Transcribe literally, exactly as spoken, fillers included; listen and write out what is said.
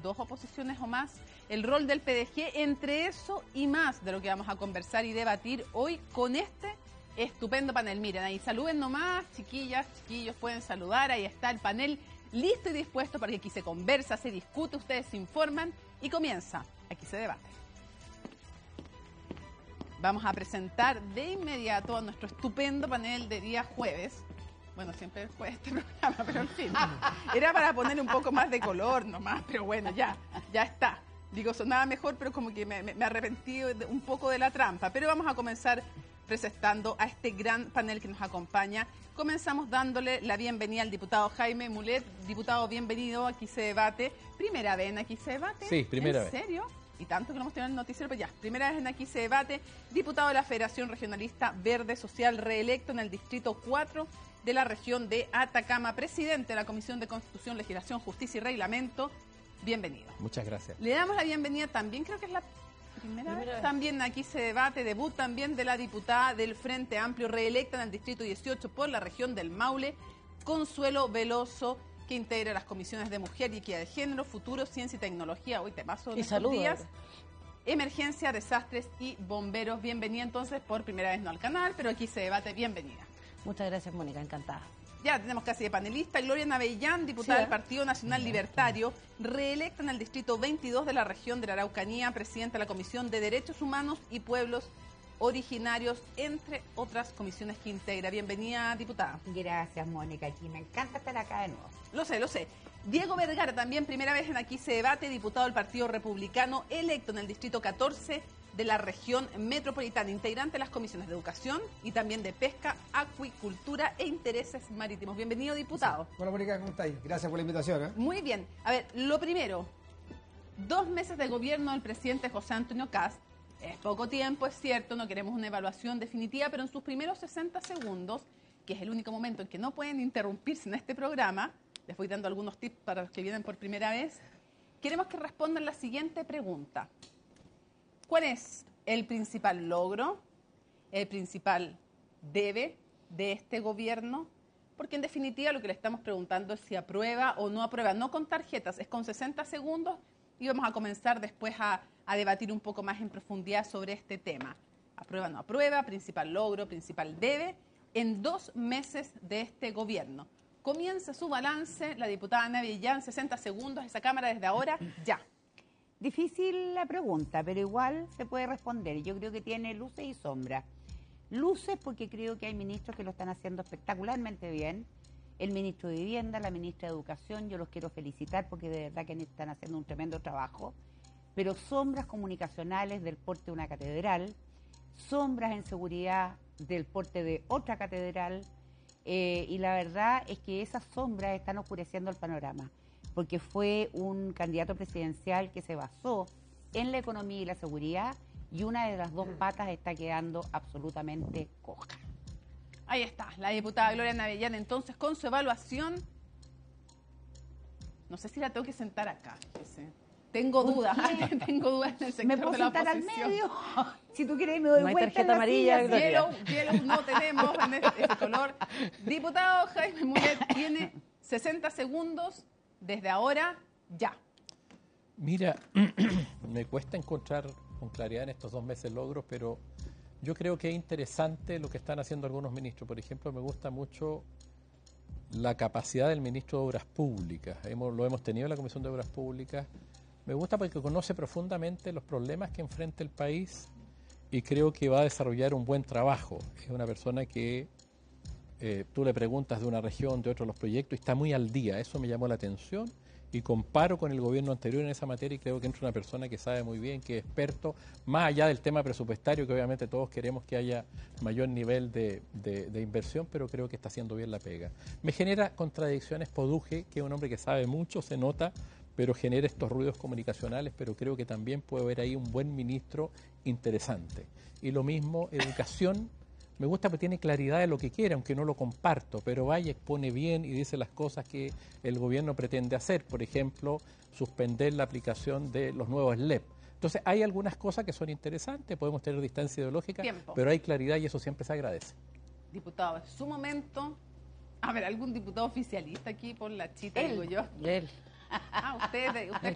dos oposiciones o más, el rol del P D G, entre eso y más de lo que vamos a conversar y debatir hoy con este estupendo panel. Miren, ahí saluden nomás, chiquillas, chiquillos, pueden saludar, ahí está el panel listo y dispuesto para que aquí se conversa, se discute, ustedes se informan y comienza, aquí se debate. Vamos a presentar de inmediato a nuestro estupendo panel de día jueves. Bueno, siempre después de este programa, pero en fin. Era para poner un poco más de color nomás, pero bueno, ya, ya está. Digo, sonaba mejor, pero como que me, me, me arrepentí de, un poco de la trampa. Pero vamos a comenzar presentando a este gran panel que nos acompaña. Comenzamos dándole la bienvenida al diputado Jaime Mulet. Diputado, bienvenido, aquí se debate. ¿Primera vez en Aquí se debate? Sí, primera vez. ¿En serio? Y tanto que lo hemos tenido en el noticiero, pues ya, primera vez en Aquí se debate. Diputado de la Federación Regionalista Verde Social, reelecto en el Distrito cuatro de la región de Atacama, presidente de la Comisión de Constitución, Legislación, Justicia y Reglamento. Bienvenido. Muchas gracias. Le damos la bienvenida también, creo que es la primera, primera vez. vez. También Aquí se debate, debut también de la diputada del Frente Amplio, reelecta en el Distrito dieciocho por la región del Maule, Consuelo Veloso, que integra las comisiones de Mujer y Equidad de Género, Futuro, Ciencia y Tecnología, hoy te paso de estos días, Emergencia, Desastres y Bomberos. Bienvenida entonces, por primera vez no al canal, pero Aquí se debate, bienvenida. Muchas gracias, Mónica, encantada. Ya tenemos casi de panelista, Gloria Navellán, diputada sí, del Partido Nacional Libertario, reelecta en el Distrito veintidós de la región de la Araucanía, presidenta de la Comisión de Derechos Humanos y Pueblos Originarios, entre otras comisiones que integra. Bienvenida, diputada. Gracias, Mónica, aquí me encanta estar acá de nuevo. Lo sé, lo sé. Diego Vergara, también primera vez en Aquí se debate, diputado del Partido Republicano, electo en el Distrito catorce de la región metropolitana, integrante de las comisiones de Educación y también de Pesca, Acuicultura e Intereses Marítimos. Bienvenido, diputado. Hola, Mónica, ¿cómo estáis? Gracias por la invitación. ¿eh? Muy bien. A ver, lo primero, dos meses de gobierno del presidente José Antonio Kast. Es poco tiempo, es cierto, no queremos una evaluación definitiva, pero en sus primeros sesenta segundos, que es el único momento en que no pueden interrumpirse en este programa, les voy dando algunos tips para los que vienen por primera vez, queremos que respondan la siguiente pregunta. ¿Cuál es el principal logro, el principal debe de este gobierno? Porque en definitiva lo que le estamos preguntando es si aprueba o no aprueba, no con tarjetas, es con sesenta segundos y vamos a comenzar después a, a debatir un poco más en profundidad sobre este tema. Aprueba o no aprueba, principal logro, principal debe, en dos meses de este gobierno. Comienza su balance la diputada Navellán, sesenta segundos, esa cámara desde ahora, ya. Difícil la pregunta, pero igual se puede responder. Yo creo que tiene luces y sombras. Luces porque creo que hay ministros que lo están haciendo espectacularmente bien. El ministro de Vivienda, la ministra de Educación, yo los quiero felicitar porque de verdad que están haciendo un tremendo trabajo. Pero sombras comunicacionales del porte de una catedral, sombras en seguridad del porte de otra catedral, eh, y la verdad es que esas sombras están oscureciendo el panorama, porque fue un candidato presidencial que se basó en la economía y la seguridad, y una de las dos patas está quedando absolutamente coja. Ahí está, la diputada Gloria Navellán, entonces, con su evaluación, no sé si la tengo que sentar acá, fíjese. Tengo dudas, tengo dudas en el sector ¿Me puedo de la sentar oposición. al medio? Si tú quieres me doy no hay vuelta tarjeta amarilla. silla, Hielo, hielo no tenemos en este, este color. Diputado Jaime Mulet tiene sesenta segundos desde ahora, ya. Mira, me cuesta encontrar con claridad en estos dos meses logros, pero yo creo que es interesante lo que están haciendo algunos ministros. Por ejemplo, me gusta mucho la capacidad del ministro de Obras Públicas. Hemos, lo hemos tenido en la Comisión de Obras Públicas. Me gusta porque conoce profundamente los problemas que enfrenta el país y creo que va a desarrollar un buen trabajo. Es una persona que eh, tú le preguntas de una región, de otro los proyectos y está muy al día. Eso me llamó la atención y comparo con el gobierno anterior en esa materia y creo que entra una persona que sabe muy bien, que es experto, más allá del tema presupuestario, que obviamente todos queremos que haya mayor nivel de, de, de inversión, pero creo que está haciendo bien la pega. Me genera contradicciones Poduje, que es un hombre que sabe mucho, se nota, pero genera estos ruidos comunicacionales, pero creo que también puede haber ahí un buen ministro interesante. Y lo mismo, educación, me gusta porque tiene claridad de lo que quiere, aunque no lo comparto, pero vaya, expone bien y dice las cosas que el gobierno pretende hacer. Por ejemplo, suspender la aplicación de los nuevos L E P. Entonces, hay algunas cosas que son interesantes, podemos tener distancia ideológica, Tiempo. Pero hay claridad y eso siempre se agradece. Diputado, es su momento. A ver, ¿algún diputado oficialista aquí por la chita, Él. digo yo? Él. Ah, usted, usted